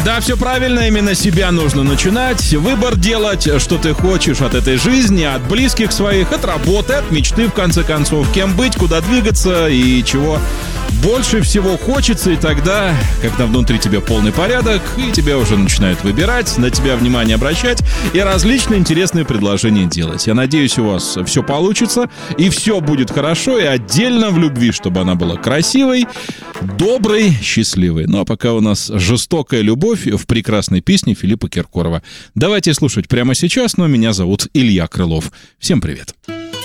Да, все правильно, именно с себя нужно начинать. Выбор делать, что ты хочешь от этой жизни, от близких своих, от работы, от мечты, в конце концов. Кем быть, куда двигаться и чего больше всего хочется. И тогда, когда внутри тебя полный порядок, и тебя уже начинают выбирать, на тебя внимание обращать и различные интересные предложения делать. Я надеюсь, у вас все получится, и все будет хорошо, и отдельно в любви, чтобы она была красивой, доброй, счастливой. Ну а пока у нас жестокая любовь в прекрасной песне Филиппа Киркорова. Давайте слушать прямо сейчас, но меня зовут Илья Крылов. Всем привет.